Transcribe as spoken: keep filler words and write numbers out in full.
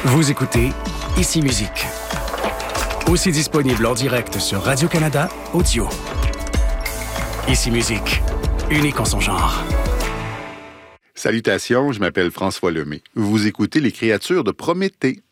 Vous écoutez Ici Musique. Aussi disponible en direct sur Radio-Canada Audio. Ici Musique, unique en son genre. Salutations, je m'appelle François Lemay. Vous écoutez Les Créatures de Prométhée.